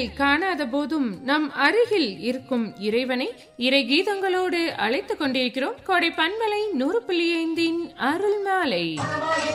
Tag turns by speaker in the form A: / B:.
A: கண்கள் காணாத போதும் நம் அருகில் இருக்கும் இறைவனை இறை கீதங்களோடு அழைத்துக் கொண்டிருக்கிறோம். கோடை பண்பலை 100.5 அருள் மாலை.